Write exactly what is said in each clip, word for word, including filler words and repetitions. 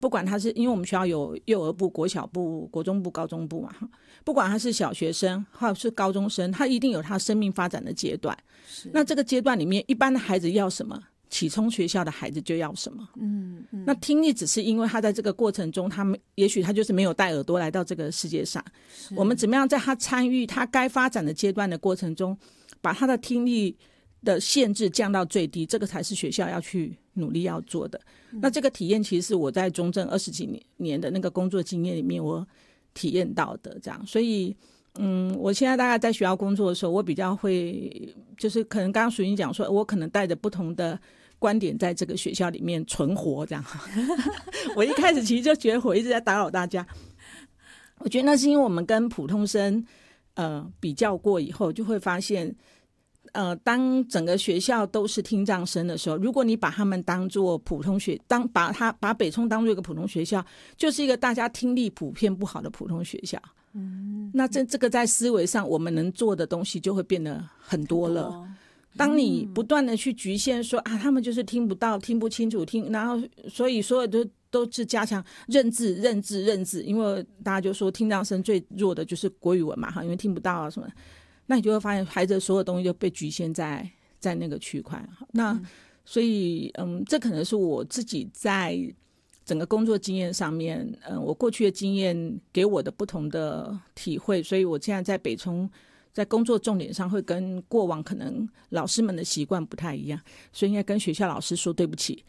不管他是因为我们学校有幼儿部、国小部、国中部、高中部嘛，不管他是小学生或者是高中生，他一定有他生命发展的阶段。那这个阶段里面，一般的孩子要什么，启聪学校的孩子就要什么。嗯嗯，那听力只是因为他在这个过程中，他们也许他就是没有带耳朵来到这个世界上。我们怎么样在他参与他该发展的阶段的过程中，把他的听力的限制降到最低，这个才是学校要去努力要做的。那这个体验其实是我在中正二十几年的那个工作经验里面我体验到的，这样。所以嗯，我现在大概在学校工作的时候，我比较会就是可能刚刚淑英讲说，我可能带着不同的观点在这个学校里面存活这样。我一开始其实就觉得我一直在打扰大家，我觉得那是因为我们跟普通生呃比较过以后，就会发现呃，当整个学校都是听障生的时候，如果你把他们当作普通学，当把他把北聪当作一个普通学校，就是一个大家听力普遍不好的普通学校。嗯，那这这个在思维上我们能做的东西就会变得很多了。多当你不断的去局限说啊，他们就是听不到、听不清楚、听，然后所以所有的都是加强认字、认字、认字，因为大家就说听障生最弱的就是国语文嘛，哈，因为听不到啊什么。那你就会发现孩子的所有东西就被局限在在那个区块。那所以嗯，这可能是我自己在整个工作经验上面，嗯，我过去的经验给我的不同的体会，所以我现在在北聪在工作重点上会跟过往可能老师们的习惯不太一样，所以应该跟学校老师说对不起。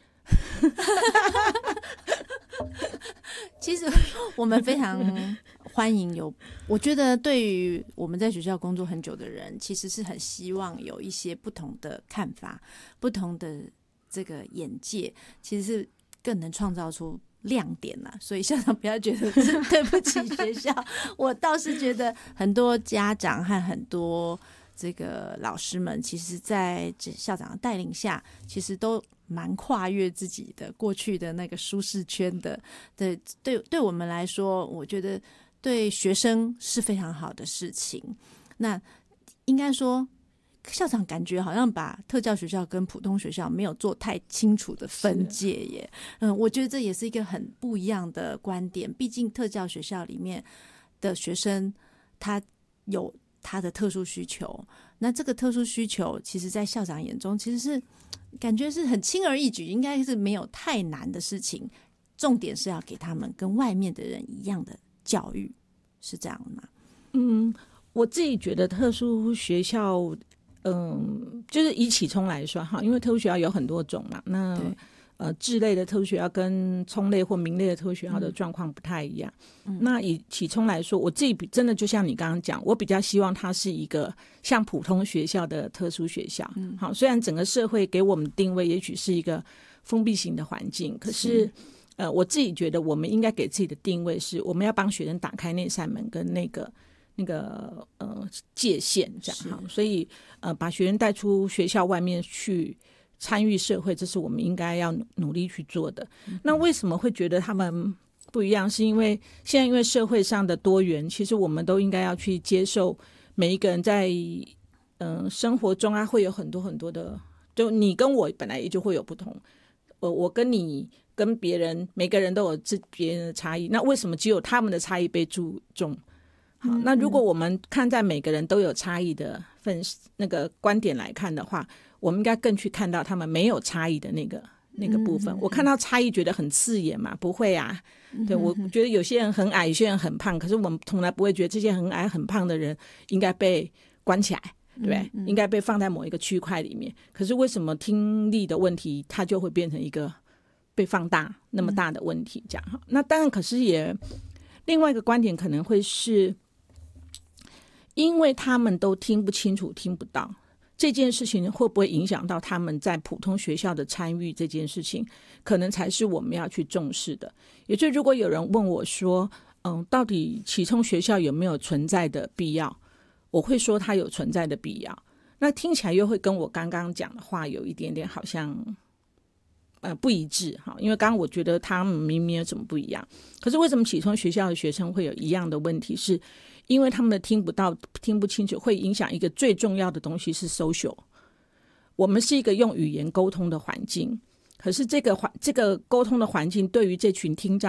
其实我们非常欢迎有，我觉得对于我们在学校工作很久的人，其实是很希望有一些不同的看法、不同的这个眼界，其实是更能创造出亮点啦。所以校长不要觉得是对不起学校，我倒是觉得很多家长和很多这个老师们，其实在校长的带领下，其实都蛮跨越自己的过去的那个舒适圈的。对对，对我们来说，我觉得对学生是非常好的事情。那应该说，校长感觉好像把特教学校跟普通学校没有做太清楚的分界耶。嗯，我觉得这也是一个很不一样的观点。毕竟特教学校里面的学生，他有他的特殊需求，那这个特殊需求其实在校长眼中其实是感觉是很轻而易举，应该是没有太难的事情，重点是要给他们跟外面的人一样的教育，是这样吗？ 嗯，我自己觉得特殊学校嗯，就是以启聪来说哈，因为特殊学校有很多种嘛，那呃，智类的特殊学校跟聪类或明类的特殊学校的状况不太一样。嗯、那以启聪来说，我自己真的就像你刚刚讲，我比较希望它是一个像普通学校的特殊学校。嗯，好，虽然整个社会给我们定位也许是一个封闭型的环境，可是呃，我自己觉得我们应该给自己的定位是，我们要帮学生打开那扇门跟那个那个呃界限，这样哈。所以呃，把学生带出学校外面去。参与社会，这是我们应该要努力去做的。那为什么会觉得他们不一样？是因为现在因为社会上的多元，其实我们都应该要去接受每一个人在嗯、呃、生活中啊，会有很多很多的，就你跟我本来也就会有不同，我我跟你跟别人，每个人都有自别人的差异。那为什么只有他们的差异被注重？好，那如果我们看在每个人都有差异的分那个观点来看的话，我们应该更去看到他们没有差异的那个那个部分。我看到差异觉得很刺眼嘛？不会啊。对，我觉得有些人很矮，有些人很胖，可是我们从来不会觉得这些很矮很胖的人应该被关起来，对不对？应该被放在某一个区块里面。可是为什么听力的问题它就会变成一个被放大那么大的问题？这样，那当然，可是也另外一个观点可能会是，因为他们都听不清楚、听不到。这件事情会不会影响到他们在普通学校的参与？这件事情可能才是我们要去重视的。也就是如果有人问我说嗯，到底启聪学校有没有存在的必要，我会说它有存在的必要。那听起来又会跟我刚刚讲的话有一点点好像呃不一致，因为刚刚我觉得他们明明有什么不一样，可是为什么启聪学校的学生会有一样的问题？是因为他们的听不到听不清楚，会影响一个最重要的东西是 social。 我们是一个用语言沟通的环境，可是这个这个沟通的环境对于这群听障